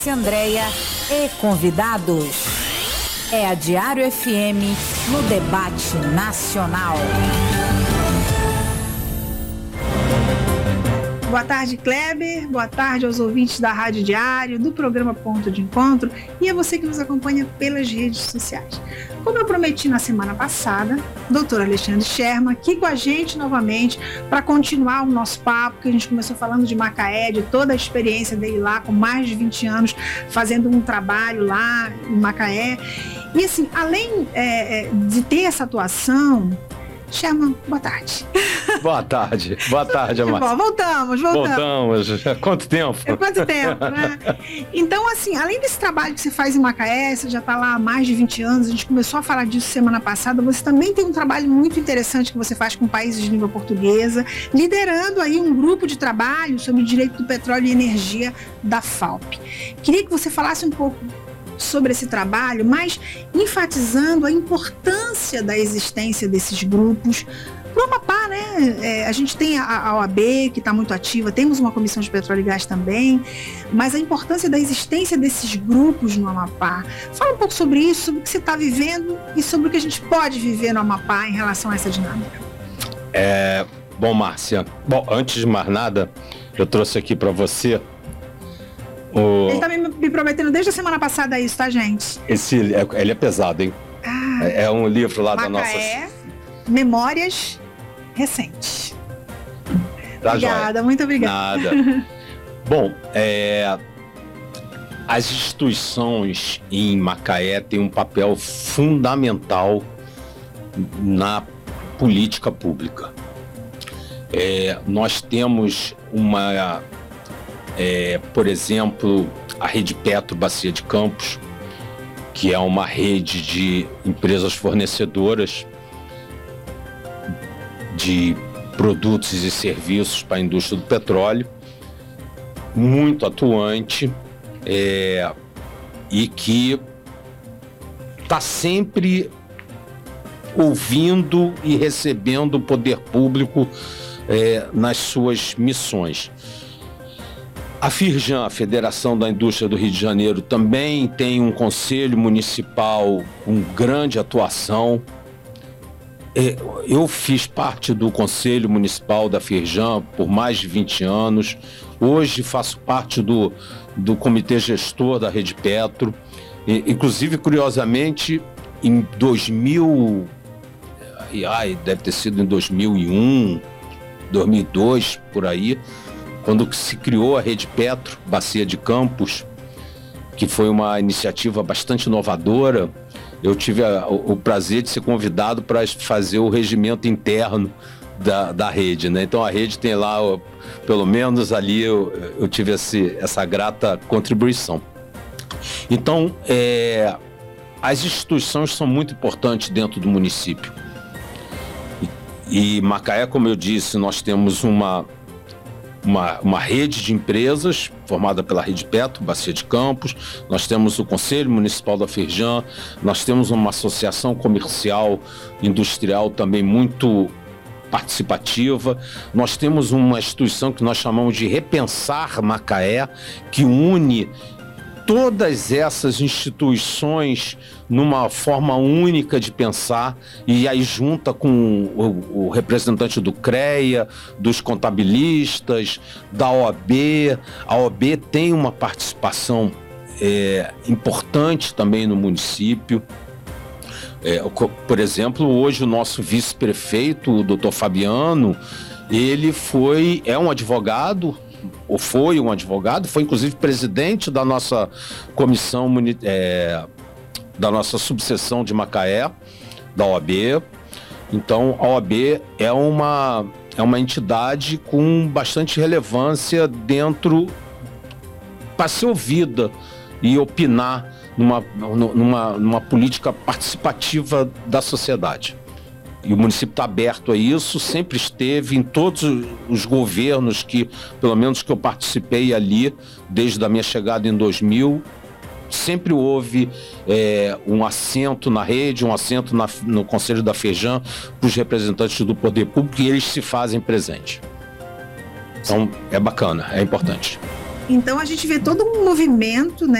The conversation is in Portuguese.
Andréia e convidados. É a Diário FM no debate nacional. Boa tarde, Kleber. Boa tarde aos ouvintes da Rádio Diário, do programa Ponto de Encontro e a você que nos acompanha pelas redes sociais. Como eu prometi na semana passada, Dr. Alexandre Sherman aqui com a gente novamente para continuar o nosso papo, que a gente começou falando de Macaé, de toda a experiência dele lá, com mais de 20 anos, fazendo um trabalho lá em Macaé. E assim, além de ter essa atuação... Sherman, boa tarde. Boa tarde, Amar. Bom, voltamos. Voltamos. Quanto tempo? Quanto tempo, né? Então, assim, além desse trabalho que você faz em Macaé, você já está lá há mais de 20 anos, a gente começou a falar disso semana passada, você também tem um trabalho muito interessante que você faz com países de língua portuguesa, liderando aí um grupo de trabalho sobre o direito do petróleo e energia da FAUP. Queria que você falasse um pouco sobre esse trabalho, mas enfatizando a importância da existência desses grupos para o Amapá, né? A gente tem a OAB, que está muito ativa, temos uma comissão de petróleo e gás também, mas a importância da existência desses grupos no Amapá. Fala um pouco sobre isso, sobre o que você está vivendo e sobre o que a gente pode viver no Amapá em relação a essa dinâmica. Bom, Márcia, antes de mais nada, eu trouxe aqui para você Ele tá me prometendo desde a semana passada isso, tá, gente? Ele é pesado, hein? É um livro lá Macaé, da nossa... Memórias Recentes. Tá, obrigada, joia. muito obrigada. Nada. Bom, as instituições em Macaé têm um papel fundamental na política pública. Nós temos por exemplo, a Rede Petro Bacia de Campos, que é uma rede de empresas fornecedoras de produtos e serviços para a indústria do petróleo, muito atuante, e que está sempre ouvindo e recebendo o poder público nas suas missões. A FIRJAN, a Federação da Indústria do Rio de Janeiro, também tem um conselho municipal com grande atuação. Eu fiz parte do conselho municipal da FIRJAN por mais de 20 anos. Hoje faço parte do comitê gestor da Rede Petro. Inclusive, curiosamente, em 2000, deve ter sido em 2001, 2002, por aí, quando se criou a Rede Petro Bacia de Campos, que foi uma iniciativa bastante inovadora. Eu tive o prazer de ser convidado para fazer o regimento interno da rede, né? Então a rede tem lá, pelo menos ali eu tive essa grata contribuição. Então, as instituições são muito importantes dentro do município. E Macaé, como eu disse, nós temos uma rede de empresas formada pela Rede Petro, Bacia de Campos, nós temos o Conselho Municipal da FIRJAN, nós temos uma associação comercial industrial também muito participativa, nós temos uma instituição que nós chamamos de Repensar Macaé, que une todas essas instituições numa forma única de pensar, e aí junta com o representante do CREA, dos contabilistas, da OAB. A OAB tem uma participação importante também no município. Por exemplo, hoje o nosso vice-prefeito, o doutor Fabiano, ele é um advogado, ou foi um advogado, foi inclusive presidente da nossa comissão, da nossa subseção de Macaé, da OAB. Então, a OAB é uma entidade com bastante relevância para ser ouvida e opinar numa política participativa da sociedade. E o município está aberto a isso, sempre esteve em todos os governos pelo menos que eu participei ali, desde a minha chegada em 2000, sempre houve um assento na rede, um assento no Conselho da FIRJAN para os representantes do poder público, e eles se fazem presente. Então, é bacana, é importante. Então a gente vê todo um movimento, né,